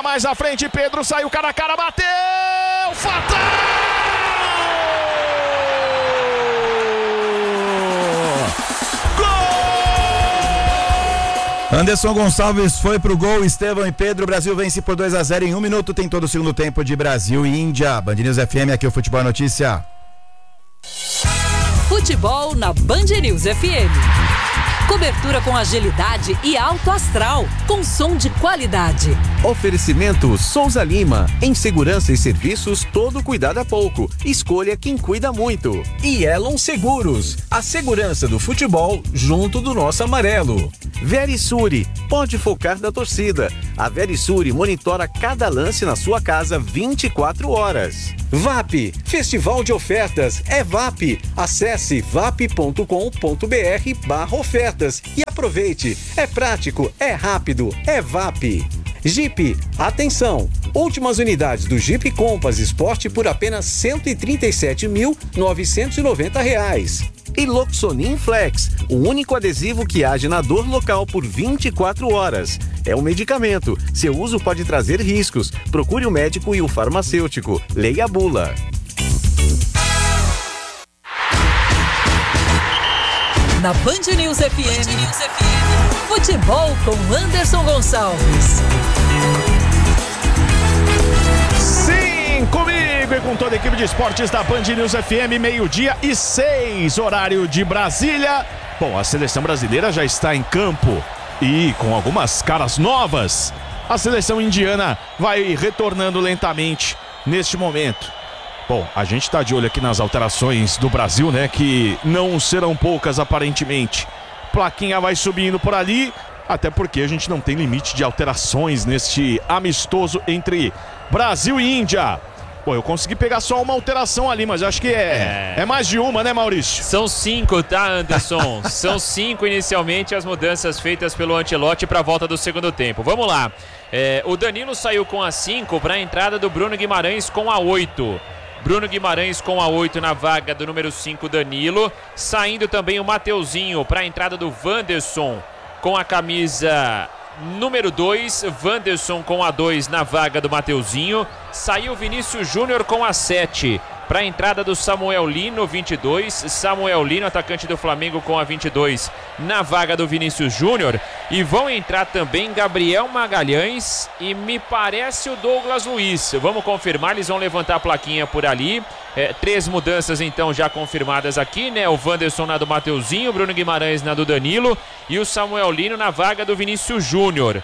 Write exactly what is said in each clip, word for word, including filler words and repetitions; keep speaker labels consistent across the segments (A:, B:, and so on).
A: mais à frente, Pedro saiu cara a cara, bateu! Fatal!
B: Anderson Gonçalves foi pro gol, Estevão e Pedro, Brasil vence por dois a zero em um minuto, tem todo o segundo tempo de Brasil e Índia. Band News F M, aqui é o Futebol é Notícia.
C: Futebol na Band News F M. Cobertura com agilidade e alto astral, com som de qualidade.
D: Oferecimento Souza Lima. Em segurança e serviços, todo cuidado é pouco. Escolha quem cuida muito. E Elon Seguros. A segurança do futebol junto do nosso amarelo. Verisure. Pode focar da torcida. A Verisure monitora cada lance na sua casa vinte e quatro horas. V A P. Festival de ofertas é V A P. Acesse vap ponto com ponto br barra ofertas e aproveite. É prático, é rápido, é V A P. Jeep, atenção! Últimas unidades do Jeep Compass Sport por apenas cento e trinta e sete mil novecentos e noventa reais. E Loxonin Flex, o único adesivo que age na dor local por vinte e quatro horas. É um medicamento. Seu uso pode trazer riscos. Procure o médico e o farmacêutico. Leia a bula.
C: Na Band News F M, futebol com Anderson Gonçalves.
A: Sim, comigo e com toda a equipe de esportes da Band News F M, meio-dia e seis, horário de Brasília. Bom, a seleção brasileira já está em campo e com algumas caras novas. A seleção indiana vai retornando lentamente neste momento. Bom, a gente tá de olho aqui nas alterações do Brasil, né? Que não serão poucas, aparentemente. Plaquinha vai subindo por ali, até porque a gente não tem limite de alterações neste amistoso entre Brasil e Índia. Pô, eu consegui pegar só uma alteração ali, mas acho que é, é. é mais de uma, né, Maurício?
E: São cinco, tá, Anderson? São cinco inicialmente as mudanças feitas pelo Ancelotti para a volta do segundo tempo. Vamos lá. É, o Danilo saiu com a cinco para a entrada do Bruno Guimarães com a oito. Bruno Guimarães com a oito na vaga do número cinco, Danilo. Saindo também o Mateuzinho para a entrada do Wanderson com a camisa número dois. Wanderson com a dois na vaga do Mateuzinho. Saiu Vinícius Júnior com a sete para a entrada do Samuel Lino, vinte e dois. Samuel Lino, atacante do Flamengo, com a vinte e dois na vaga do Vinícius Júnior. E vão entrar também Gabriel Magalhães e me parece o Douglas Luiz. Vamos confirmar, eles vão levantar a plaquinha por ali. É, três mudanças então já confirmadas aqui, né? O Wanderson na do Mateuzinho, o Bruno Guimarães na do Danilo e o Samuel Lino na vaga do Vinícius Júnior.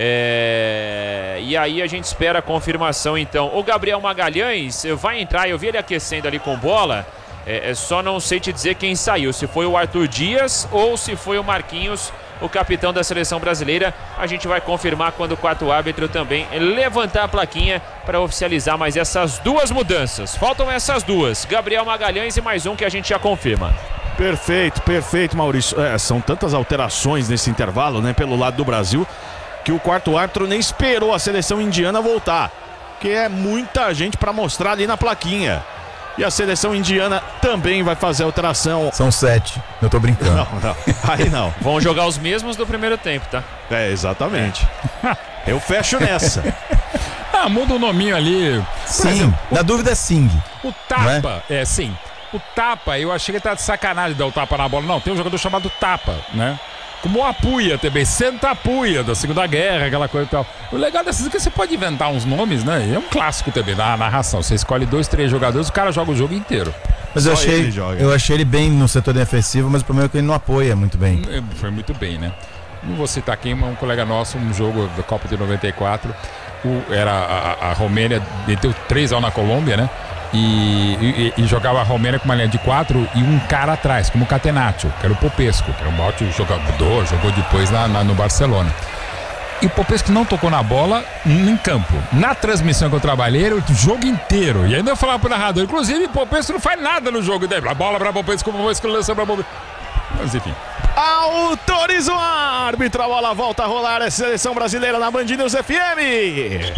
E: É... E aí a gente espera a confirmação então. O Gabriel Magalhães vai entrar, eu vi ele aquecendo ali com bola. É, é só não sei te dizer quem saiu, se foi o Arthur Dias ou se foi o Marquinhos, o capitão da seleção brasileira. A gente vai confirmar quando o quarto árbitro também levantar a plaquinha para oficializar mais essas duas mudanças. Faltam essas duas, Gabriel Magalhães e mais um que a gente já confirma.
A: Perfeito, perfeito, Maurício. É, são tantas alterações nesse intervalo, né, pelo lado do Brasil, que o quarto árbitro nem esperou a seleção indiana voltar, que é muita gente para mostrar ali na plaquinha. E a seleção indiana também vai fazer alteração.
B: São sete, eu tô brincando.
A: Não, não, aí não.
E: Vão jogar os mesmos do primeiro tempo, tá?
A: É, exatamente. Eu fecho nessa.
F: Ah, muda o nominho ali.
B: Sim,
F: exemplo,
B: na
F: o,
B: dúvida é Sing.
F: O Tapa, é? é sim. O Tapa, eu achei que ele tá de sacanagem de dar o tapa na bola. Não, tem um jogador chamado Tapa, né? Como o Apuia também, Santa Apuia, da Segunda Guerra, aquela coisa e tal. O legal dessas é que você pode inventar uns nomes, né? É um clássico também na narração. Você escolhe dois, três jogadores, o cara joga o jogo inteiro.
B: Mas eu achei, eu achei ele bem no setor defensivo, mas o problema é que ele não apoia muito bem.
F: Foi muito bem, né? Não vou citar aqui, mas um colega nosso, um jogo da Copa de noventa e quatro, o, era a, a, a Romênia, meteu três a um na Colômbia, né? E, e, e jogava a Romênia com uma linha de quatro e um cara atrás, como o Catenaccio, que era o Popesco, que era um ótimo jogador, jogou depois na, na, no Barcelona. E o Popesco não tocou na bola em campo. Na transmissão que eu trabalhei, o jogo inteiro. E ainda eu falava pro narrador, inclusive o Popesco não faz nada no jogo. A bola pra Popesco, o Popesco lança pra Popesco. Mas enfim.
A: Autoriza o árbitro, a bola volta a rolar, é seleção brasileira na Band News F M.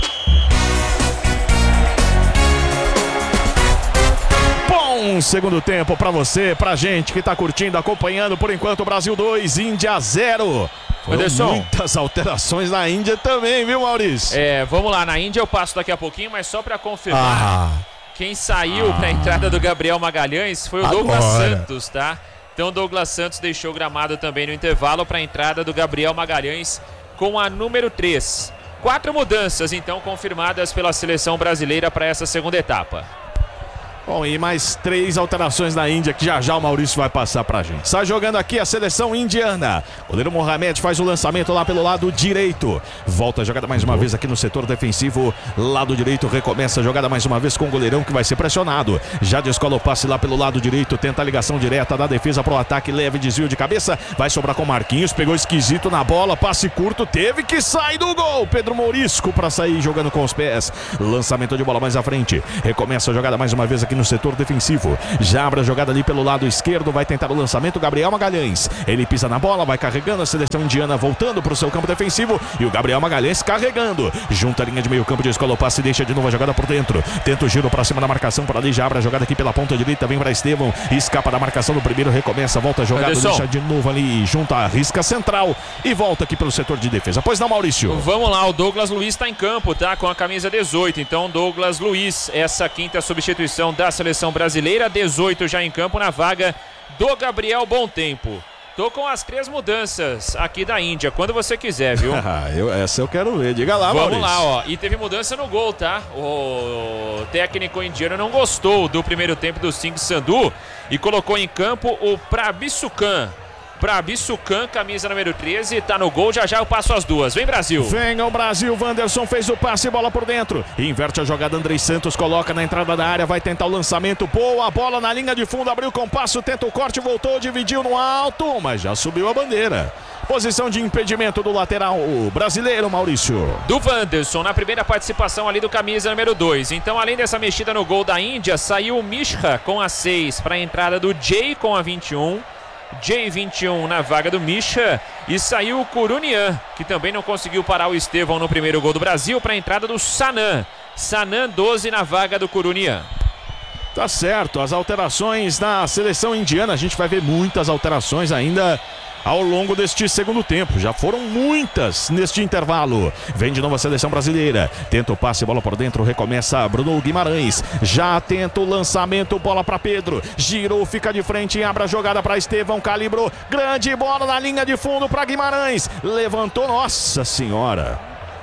A: Bom segundo tempo pra você, pra gente que tá curtindo, acompanhando. Por enquanto, Brasil dois, Índia zero. Foram
E: Anderson.
A: muitas alterações na Índia também, viu, Maurício?
E: É, vamos lá, na Índia eu passo daqui a pouquinho, mas só pra confirmar,
B: Ah,
E: quem saiu pra entrada do Gabriel Magalhães foi o
B: Agora.
E: Douglas Santos, tá? Então Douglas Santos deixou o gramado também no intervalo pra entrada do Gabriel Magalhães com a número três. Quatro mudanças, então, confirmadas pela seleção brasileira para essa segunda etapa.
A: Bom, e mais três alterações na Índia que já já o Maurício vai passar pra gente. Está jogando aqui a seleção indiana. O goleiro Mohamed faz o lançamento lá pelo lado direito. Volta a jogada mais uma vez aqui no setor defensivo. Lado direito recomeça a jogada mais uma vez com o goleirão que vai ser pressionado. Já descola o passe lá pelo lado direito. Tenta a ligação direta da defesa pro ataque. Leve desvio de cabeça. Vai sobrar com o Marquinhos. Pegou esquisito na bola. Passe curto. Teve que sair do gol. Pedro Mourisco para sair jogando com os pés. Lançamento de bola mais à frente. Recomeça a jogada mais uma vez aqui no setor defensivo. Já abre a jogada ali pelo lado esquerdo. Vai tentar o lançamento Gabriel Magalhães. Ele pisa na bola, vai carregando a seleção indiana, voltando para o seu campo defensivo. E o Gabriel Magalhães carregando. Junta a linha de meio campo, descola o passe e deixa de novo a jogada por dentro. Tenta o giro para cima da marcação. Por ali já abre a jogada aqui pela ponta direita. Vem para Estevão. Escapa da marcação do primeiro. Recomeça, volta a jogada.
E: Anderson.
A: Deixa de novo ali. Junta a risca central. E volta aqui pelo setor de defesa. Pois não, Maurício?
E: Vamos lá, o Douglas Luiz está em campo, tá? Com a camisa dezoito. Então, Douglas Luiz, essa quinta substituição da seleção brasileira. dezoito já em campo na vaga do Gabriel Bom Tempo. Tô com as três mudanças aqui da Índia, quando você quiser, viu?
A: eu, essa eu quero ver. Diga lá,
E: Vamos
A: Maurício.
E: lá, ó. E teve mudança no gol, tá? O técnico indiano não gostou do primeiro tempo do Singh Sandhu e colocou em campo o Prabhisukan. Prabhisukan, camisa número treze, tá no gol, já já eu passo as duas. Vem, Brasil!
A: Venha o Brasil, Wanderson fez o passe, bola por dentro. Inverte a jogada, Andrei Santos coloca na entrada da área, vai tentar o lançamento, boa, bola na linha de fundo, abriu com passo, tenta o corte, voltou, dividiu no alto, mas já subiu a bandeira. Posição de impedimento do lateral o brasileiro, Maurício.
E: Do Wanderson, na primeira participação ali do camisa número dois. Então, além dessa mexida no gol da Índia, saiu o Mishra com a seis para a entrada do Jay com a vinte e um. Jay vinte e um na vaga do Misha e saiu o Kurunian, que também não conseguiu parar o Estevão no primeiro gol do Brasil, para a entrada do Sanan. Sanan doze na vaga do Kurunian.
A: Tá certo, as alterações na seleção indiana, a gente vai ver muitas alterações ainda ao longo deste segundo tempo. Já foram muitas neste intervalo. Vem de novo a seleção brasileira. Tenta o passe, bola por dentro. Recomeça Bruno Guimarães. Já tenta o lançamento, bola para Pedro. Girou, fica de frente, abre a jogada para Estevão. Calibrou. Grande bola na linha de fundo para Guimarães. Levantou, nossa senhora.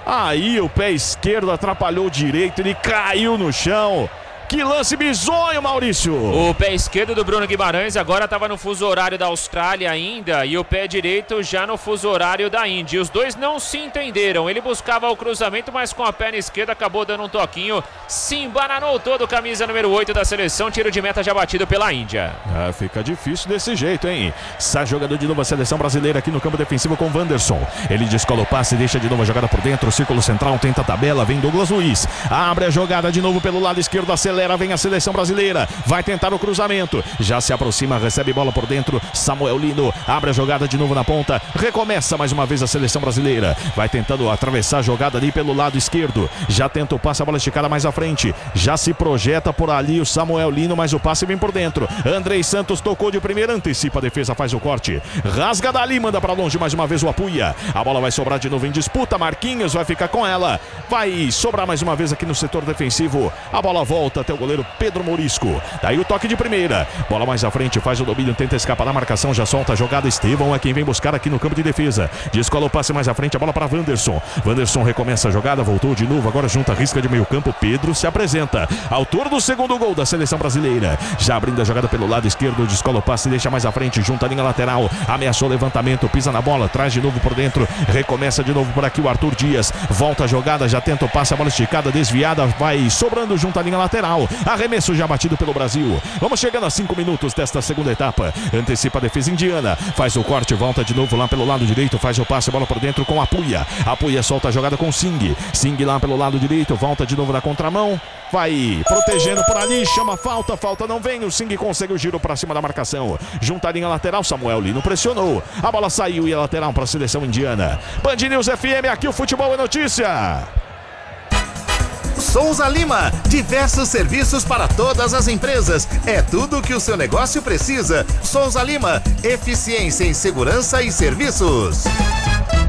A: Aí o pé esquerdo atrapalhou o direito. Ele caiu no chão. Que lance bizonho, Maurício!
E: O pé esquerdo do Bruno Guimarães agora estava no fuso horário da Austrália ainda e o pé direito já no fuso horário da Índia. Os dois não se entenderam. Ele buscava o cruzamento, mas com a perna esquerda acabou dando um toquinho. Se embananou todo, camisa número oito da seleção. Tiro de meta já batido pela Índia.
A: Ah, fica difícil desse jeito, hein? Sai jogando de novo a seleção brasileira aqui no campo defensivo com o Wanderson. Ele descola o passe, deixa de novo a jogada por dentro. Círculo central, tenta a tabela, vem Douglas Luiz. Abre a jogada de novo pelo lado esquerdo, acelera. Vem a seleção brasileira, vai tentar o cruzamento, já se aproxima, recebe bola por dentro, Samuel Lino, abre a jogada de novo na ponta, recomeça mais uma vez a seleção brasileira, vai tentando atravessar a jogada ali pelo lado esquerdo, já tenta o passe, a bola esticada mais à frente, já se projeta por ali o Samuel Lino, mas o passe vem por dentro, Andrei Santos tocou de primeira, antecipa a defesa, faz o corte, rasga dali, manda para longe mais uma vez o Apuia, a bola vai sobrar de novo em disputa, Marquinhos vai ficar com ela, vai sobrar mais uma vez aqui no setor defensivo, a bola volta até o goleiro Pedro Mourisco. Daí o toque de primeira. Bola mais à frente, faz o domínio, tenta escapar da marcação, já solta a jogada. Estevão é quem vem buscar aqui no campo de defesa. Descola o passe mais à frente, a bola para Wanderson. Wanderson recomeça a jogada, voltou de novo, agora junta a risca de meio campo. Pedro se apresenta. Autor do segundo gol da seleção brasileira. Já abrindo a jogada pelo lado esquerdo, descola o passe, deixa mais à frente, junta a linha lateral. Ameaçou o levantamento, pisa na bola, traz de novo por dentro. Recomeça de novo por aqui o Arthur Dias. Volta a jogada, já tenta o passe, a bola esticada, desviada, vai sobrando junto à linha lateral. Arremesso já batido pelo Brasil. Vamos chegando a cinco minutos desta segunda etapa. Antecipa a defesa indiana. Faz o corte, volta de novo lá pelo lado direito. Faz o passe, bola por dentro com a Apuia. Apuia solta a jogada com o Singh. Singh lá pelo lado direito. Volta de novo na contramão. Vai protegendo por ali. Chama falta. Falta não vem. O Singh consegue o giro para cima da marcação. Junta a linha lateral. Samuel Lino pressionou. A bola saiu e a lateral para a seleção indiana. Band News F M. Aqui o futebol é notícia.
G: Souza Lima, diversos serviços para todas as empresas. É tudo o que o seu negócio precisa. Souza Lima, eficiência em segurança e serviços.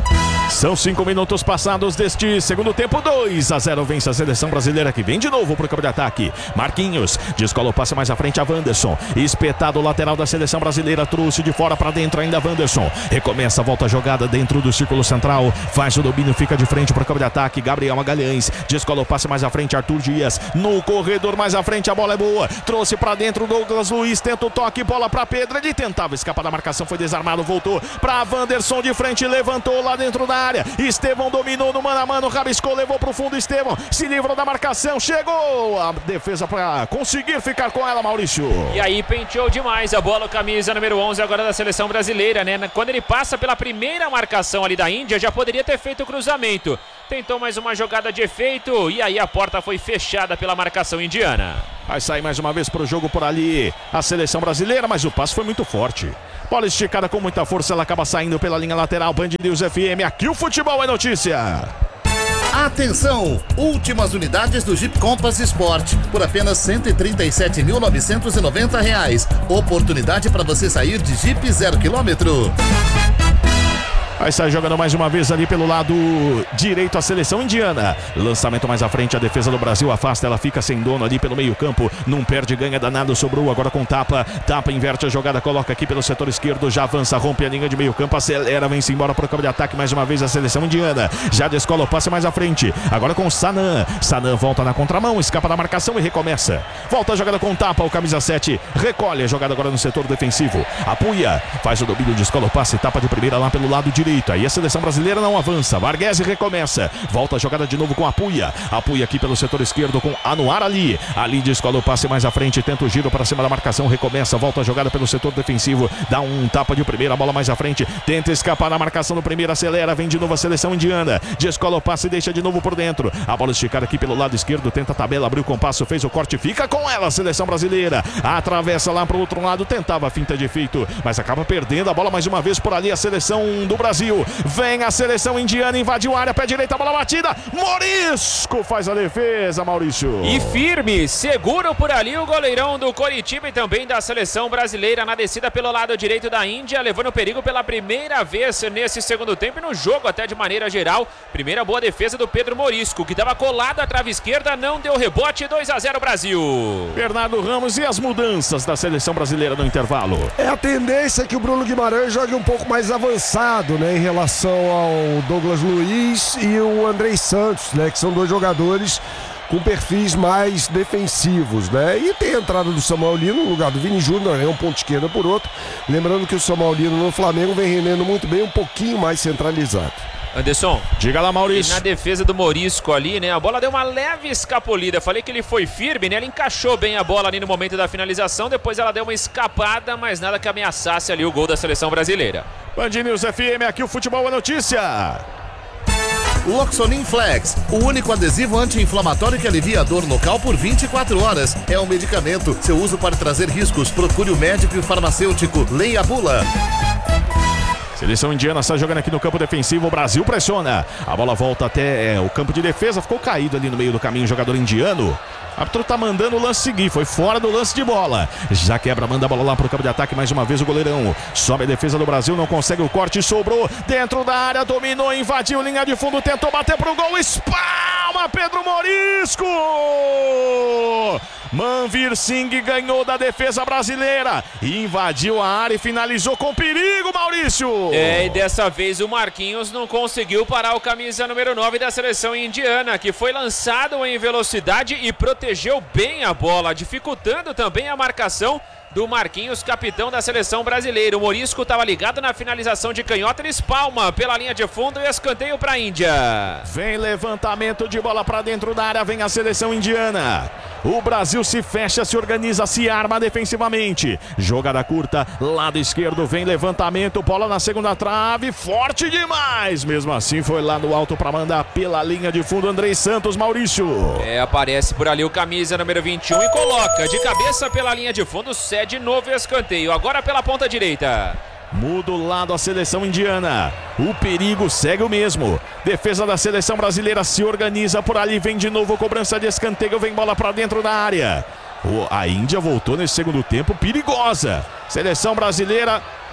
A: São cinco minutos passados deste segundo tempo. Dois a zero vence a seleção brasileira, que vem de novo pro campo de ataque. Marquinhos descola o passe mais à frente a Wanderson. Espetado o lateral da seleção brasileira, trouxe de fora para dentro ainda Wanderson. Recomeça, volta a jogada dentro do círculo central. Faz o domínio, fica de frente pro campo de ataque. Gabriel Magalhães descola o passe mais à frente, Arthur Dias. No corredor mais à frente, a bola é boa. Trouxe para dentro Douglas Luiz, tenta o toque, bola para Pedro. Ele tentava escapar da marcação, foi desarmado, voltou para Wanderson de frente, levantou lá dentro da área. Estevão dominou no mano a mano, rabiscou, levou pro fundo. Estevão se livrou da marcação, chegou a defesa para conseguir ficar com ela, Maurício.
E: E aí penteou demais a bola, camisa número onze agora da seleção brasileira, né? Quando ele passa pela primeira marcação ali da Índia, já poderia ter feito o cruzamento. Tentou mais uma jogada de efeito e aí a porta foi fechada pela marcação indiana.
A: Vai sair mais uma vez pro jogo por ali a seleção brasileira, mas o passe foi muito forte. Bola esticada com muita força, ela acaba saindo pela linha lateral. Band News F M, aqui o futebol é notícia.
G: Atenção! Últimas unidades do Jeep Compass Sport por apenas cento e trinta e sete mil novecentos e noventa reais. Oportunidade para você sair de Jeep zero quilômetro.
A: Vai sair jogando mais uma vez ali pelo lado direito a seleção indiana. Lançamento mais à frente, a defesa do Brasil afasta, ela fica sem dono ali pelo meio campo. Não perde, ganha danado, sobrou agora com Tapa. Tapa inverte a jogada, coloca aqui pelo setor esquerdo, já avança, rompe a linha de meio campo, acelera, vem-se embora para o campo de ataque mais uma vez a seleção indiana. Já descola o passe mais à frente, agora com Sanan. Sanan volta na contramão, escapa da marcação e recomeça. Volta a jogada com Tapa, o camisa sete recolhe a jogada agora no setor defensivo. Apuia, faz o domínio, descola o passe, Tapa de primeira lá pelo lado direito. Aí a seleção brasileira não avança. Varghese recomeça. Volta a jogada de novo com Apuia. Apuia aqui pelo setor esquerdo com Anuar Ali. Ali descola o passe mais à frente. Tenta o giro para cima da marcação. Recomeça. Volta a jogada pelo setor defensivo. Dá um tapa de primeira. Bola mais à frente. Tenta escapar da marcação do primeiro. Acelera. Vem de novo a seleção indiana. Descola o passe e deixa de novo por dentro. A bola esticada aqui pelo lado esquerdo. Tenta a tabela. Abriu o compasso. Fez o corte. Fica com ela a seleção brasileira. Atravessa lá para o outro lado. Tentava a finta de efeito. Mas acaba perdendo a bola mais uma vez por ali a seleção do Brasil. Vem a seleção indiana, invadiu a área, pé direita, bola batida, Morisco faz a defesa, Maurício.
E: E firme, seguro por ali o goleirão do Coritiba e também da seleção brasileira na descida pelo lado direito da Índia, levando perigo pela primeira vez nesse segundo tempo e no jogo até de maneira geral. Primeira boa defesa do Pedro Morisco, que estava colado à trave esquerda, não deu rebote, dois a zero Brasil.
A: Bernardo Ramos, e as mudanças da seleção brasileira no intervalo?
H: É, a tendência é que o Bruno Guimarães jogue um pouco mais avançado, né, em relação ao Douglas Luiz e o Andrei Santos, né, que são dois jogadores com perfis mais defensivos, né? E tem a entrada do Samuel Lino no lugar do Vini Júnior, é um ponto esquerda por outro. Lembrando que o Samuel Lino no Flamengo vem rendendo muito bem, um pouquinho mais centralizado.
E: Anderson,
A: diga lá, Maurício.
E: E na defesa do Morisco ali, né? A bola deu uma leve escapulida. Falei que ele foi firme, né? Ele encaixou bem a bola ali no momento da finalização. Depois ela deu uma escapada, mas nada que ameaçasse ali o gol da seleção brasileira.
A: Band News F M, aqui o futebol é notícia.
G: Loxonin Flex, o único adesivo anti-inflamatório que alivia a dor local por vinte e quatro horas. É um medicamento. Seu uso pode trazer riscos. Procure o médico e o farmacêutico. Leia a bula.
A: Seleção indiana está jogando aqui no campo defensivo, o Brasil pressiona. A bola volta até é, o campo de defesa, ficou caído ali no meio do caminho o jogador indiano. O árbitro tá mandando o lance seguir, foi fora do lance de bola. Já quebra, manda a bola lá pro campo de ataque, mais uma vez o goleirão. Sobe a defesa do Brasil, não consegue o corte, sobrou dentro da área, dominou, invadiu linha de fundo, tentou bater pro gol, espalma Pedro Morisco! Manvir Singh ganhou da defesa brasileira, invadiu a área e finalizou com perigo, Maurício!
E: É, e dessa vez o Marquinhos não conseguiu parar o camisa número nove da seleção indiana, que foi lançado em velocidade e protegeu bem a bola, dificultando também a marcação do Marquinhos, capitão da seleção brasileira. O Morisco estava ligado na finalização de canhota, ele espalma pela linha de fundo e escanteio para a Índia.
A: Vem levantamento de bola para dentro da área, vem a seleção indiana. O Brasil se fecha, se organiza, se arma defensivamente. Jogada curta, lado esquerdo, vem levantamento, bola na segunda trave, forte demais. Mesmo assim foi lá no alto para mandar pela linha de fundo Andrei Santos, Maurício.
E: É, aparece por ali o camisa número vinte e um e coloca de cabeça pela linha de fundo, cede de novo escanteio, agora pela ponta direita.
A: Muda o lado a seleção indiana. O perigo segue o mesmo. Defesa da seleção brasileira se organiza por ali. Vem de novo cobrança de escanteio. Vem bola para dentro da área. A Índia voltou nesse segundo tempo perigosa. Seleção brasileira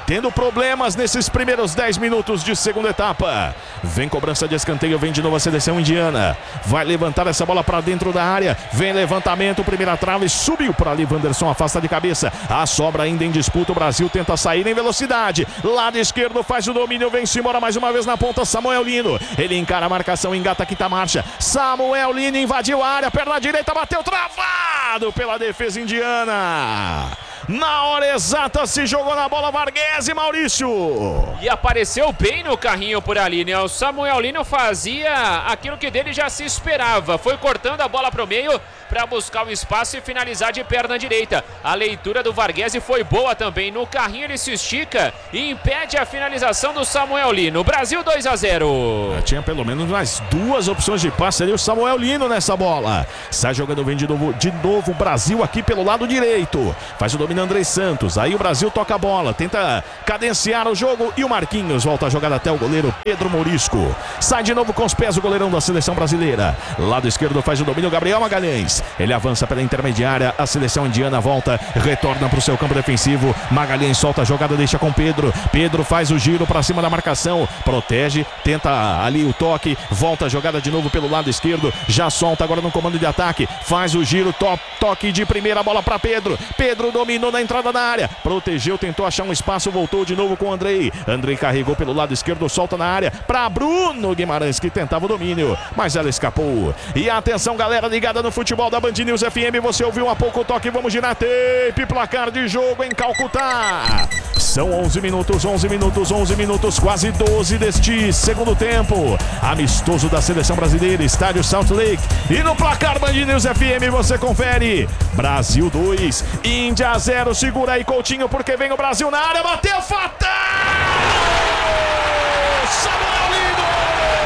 A: tendo problemas nesses primeiros dez minutos de segunda etapa. Vem cobrança de escanteio, vem de novo a seleção indiana. Vai levantar essa bola para dentro da área. Vem levantamento, primeira trave, subiu para ali, Wanderson afasta de cabeça. A sobra ainda em disputa, o Brasil tenta sair em velocidade. Lado esquerdo faz o domínio, vem-se embora mais uma vez na ponta, Samuel Lino. Ele encara a marcação, engata a quinta marcha. Samuel Lino invadiu a área, perna direita, bateu travado pela defesa indiana. Na hora exata se jogou na bola Varghese, Maurício.
E: E apareceu bem no carrinho por ali, né? O Samuel Lino fazia aquilo que dele já se esperava. Foi cortando a bola para o meio para buscar o espaço e finalizar de perna direita. A leitura do Varghese foi boa também. No carrinho ele se estica e impede a finalização do Samuel Lino. Brasil dois a zero.
A: Tinha pelo menos mais duas opções de passe ali, o Samuel Lino nessa bola. Sai jogando, vem de novo, de novo o Brasil aqui pelo lado direito. Faz o domínio Andrei Santos. Aí o Brasil toca a bola, tenta cadenciar o jogo e o Marquinhos volta a jogada até o goleiro Pedro Morisco. Sai de novo com os pés o goleirão da seleção brasileira. Lado esquerdo faz o domínio Gabriel Magalhães. Ele avança pela intermediária, a seleção indiana volta, retorna para o seu campo defensivo. Magalhães solta a jogada, deixa com Pedro. Pedro faz o giro para cima da marcação, protege, tenta ali o toque, volta a jogada de novo pelo lado esquerdo, já solta agora no comando de ataque, faz o giro, to toque de primeira bola para Pedro. Pedro dominou na entrada da área, protegeu, tentou achar um espaço, voltou de novo com o Andrei. Andrei carregou pelo lado esquerdo, solta na área para Bruno Guimarães, que tentava o domínio, mas ela escapou. E atenção, galera ligada no futebol da Band News F M, você ouviu há pouco o toque, vamos girar tape, placar de jogo em Calcutá. São onze minutos, onze minutos, onze minutos, quase doze deste segundo tempo. Amistoso da seleção brasileira, estádio Salt Lake. E no placar Band News F M você confere. Brasil dois, Índia zero. Segura aí, Coutinho, porque vem o Brasil na área, bateu fatal!